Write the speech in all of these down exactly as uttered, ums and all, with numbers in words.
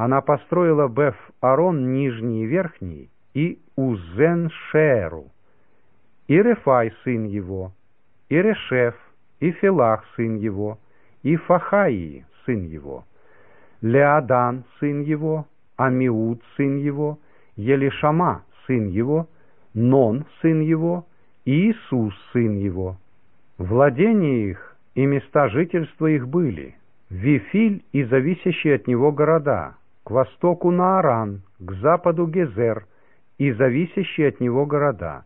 Она построила Беф-Арон нижний и верхний, и Узен-Шеру, и Рефай сын его, и Решеф, и Фелах сын его, и Фахаи сын его, Леадан сын его, Амиуд сын его, Елишама сын его, Нон сын его, и Иисус сын его. Владения их и места жительства их были Вифиль и зависящие от него города, к востоку Нааран, к западу Гезер и зависящие от него города,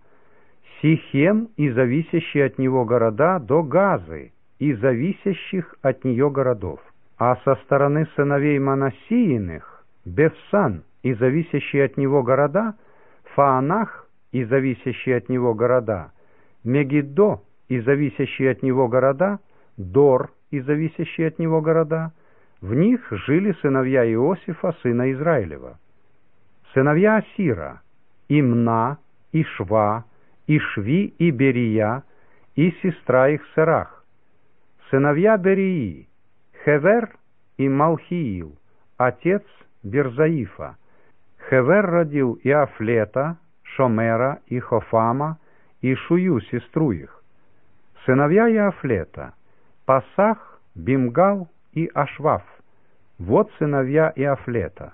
Сихем и зависящие от него города до Газы и зависящих от нее городов. А со стороны сыновей Манассииных Бефсан и зависящие от него города, Фаанах и зависящие от него города, Мегиддо и зависящие от него города, Дор и зависящие от него города. В них жили сыновья Иосифа, сына Израилева. Сыновья Асира, Имна, и Шва, и Шви, и Берия, и сестра их Серах. Сыновья Берии, Хевер и Малхиил, отец Берзаифа. Хевер родил Иафлета, Шомера и Хофама, и Шую, сестру их. Сыновья Иафлета, Пасах, Бимгал и Ашваф. Вот сыновья Иафлета.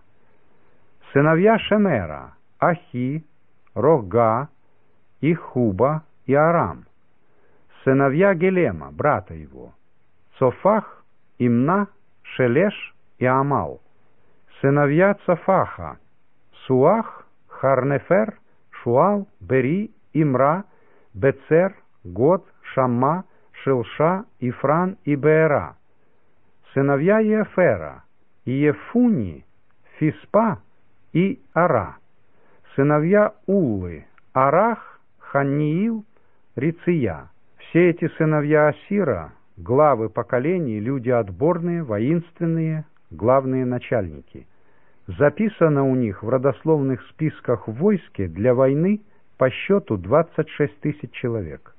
Сыновья Шемера, Ахи, Рога, и Хуба, и Арам. Сыновья Гелема, брата его, Цофах, Имна, Шелеш и Амал. Сыновья Цофаха, Суах, Харнефер, Шуал, Бери, Имра, Бецер, Год, Шамма, Шилша, Ифран и Беера. Сыновья Ефера, Иефуни, Фиспа и Ара. Сыновья Уллы, Арах, Ханиил, Риция. Все эти сыновья Асира, главы поколений, люди отборные, воинственные, главные начальники. Записано у них в родословных списках в войске для войны по счету двадцать шесть тысяч человек.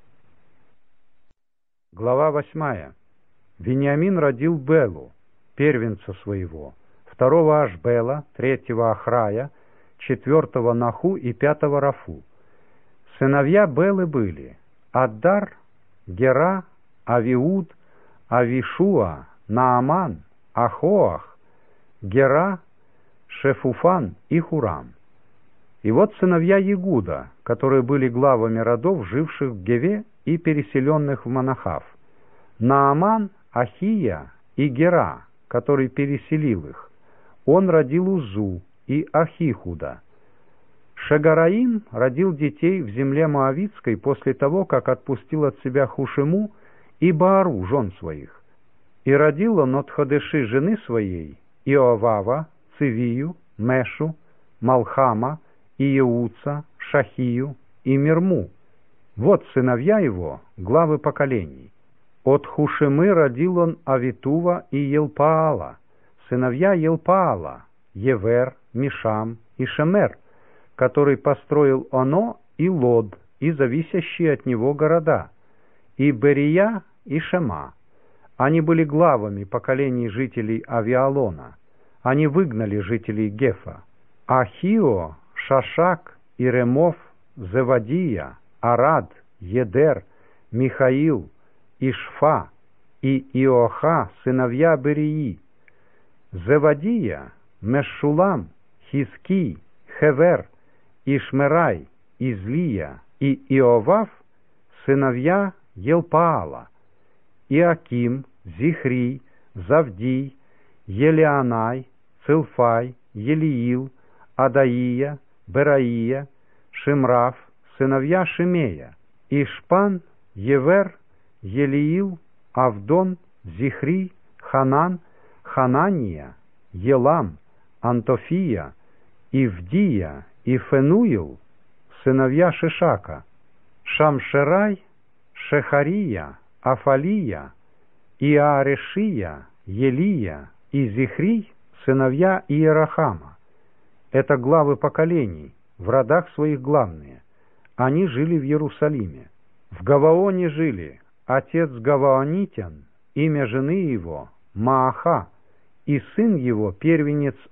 Глава восьмая. Вениамин родил Белу, первенца своего, второго Ашбела, третьего Ахрая, четвертого Наху и пятого Рафу. Сыновья Белы были Аддар, Гера, Авиуд, Авишуа, Нааман, Ахоах, Гера, Шефуфан и Хурам. И вот сыновья Егуда, которые были главами родов, живших в Геве и переселенных в Манахав. Нааман, Ахия и Гера, который переселил их. Он родил Узу и Ахихуда. Шегараим родил детей в земле Моавитской после того, как отпустил от себя Хушему и Баару, жен своих. И родил он от Ходеши жены своей Иовава, Цивию, Мешу, Малхама, Иеуца, Шахию и Мирму. Вот сыновья его, главы поколений. От Хушемы родил он Авитува и Елпаала. Сыновья Елпаала, Евер, Мишам и Шемер, который построил Оно и Лод, и зависящие от него города, и Берия, и Шема. Они были главами поколений жителей Авиалона. Они выгнали жителей Гефа. Ахио, Шашак, Иремов, Зевадия, Арад, Едер, Михаил, Ишфа и Иоха, сыновья Берии. Зевадия, Мешулам, Хиски, Хевер, Ишмерай, Излия и Иовав, сыновья Елпаала. Иаким, Зихри, Завдий, Елеанай, Цилфай, Елиил, Адаия, Бераия, Шимраф, сыновья Шимея, Ишпан, Евер, Елиил, Авдон, Зихри, Ханан, Ханания, Елам, Антофия, Ивдия и Фенуил, сыновья Шишака, Шамшерай, Шехария, Афалия, Иарешия, Елия и Зихри, сыновья Иерахама. Это главы поколений, в родах своих главные. Они жили в Иерусалиме. В Гаваоне жили отец Гаваонитян, имя жены его Мааха, и сын его, первенец